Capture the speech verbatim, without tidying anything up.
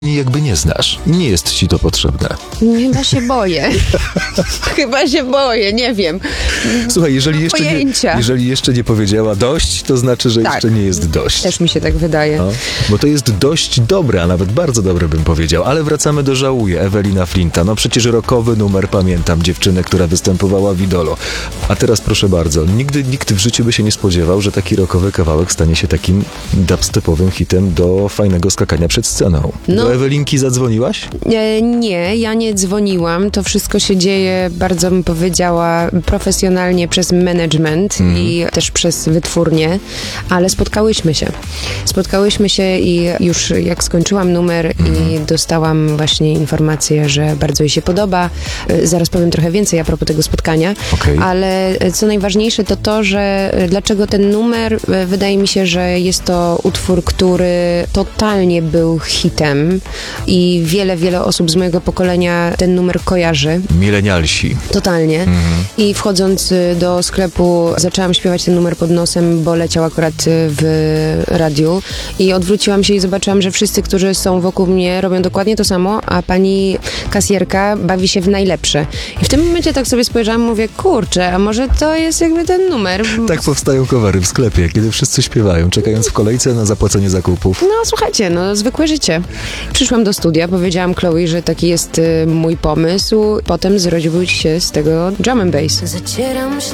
jakby nie znasz. Nie jest ci to potrzebne. Chyba się boję. Chyba się boję, nie wiem. Słuchaj, jeżeli jeszcze, nie, jeżeli jeszcze nie powiedziała dość, to znaczy, że tak. jeszcze nie jest dość. Też mi się tak wydaje. No, bo to jest dość dobre, a nawet bardzo dobre bym powiedział. Ale wracamy do Żałuję, Ewelina Flinta. No przecież rockowy numer, pamiętam dziewczynę, która występowała w Idolu. A teraz proszę bardzo, nigdy nikt w życiu by się nie spodziewał, że taki rockowy kawałek stanie się takim dubstepowym hitem do fajnego skakania przed sceną. No. Do Ewelinki zadzwoniłaś? E, nie, ja nie dzwoniłam. To wszystko się dzieje, bardzo bym powiedziała, profesjonalnie przez management mm. i też przez wytwórnię, ale spotkałyśmy się. Spotkałyśmy się i już jak skończyłam numer mm. i dostałam właśnie informację, że bardzo jej się podoba. Zaraz powiem trochę więcej a propos tego spotkania, okay. ale co najważniejsze to to, że dlaczego ten numer, wydaje mi się, że jest to utwór, który totalnie był hitem i wiele, wiele osób z mojego pokolenia ten numer kojarzy. Milenialsi. Totalnie. Mm. I wchodząc do sklepu zaczęłam śpiewać ten numer pod nosem, bo leciał akurat w radiu i odwróciłam się i zobaczyłam, że wszyscy, którzy są wokół mnie, robią dokładnie to samo, a pani kasjerka bawi się w najlepsze. I w tym momencie tak sobie spojrzałam, mówię, kurczę, a może to jest jakby ten numer. Tak powstają covery w sklepie, kiedy wszyscy śpiewają, czekając w kolejce na zapłacenie zakupów. No słuchajcie, no zwykłe życie. Przyszłam do studia, powiedziałam Chloe, że taki jest y, mój pomysł. Potem zrodził się z tego drum and bass.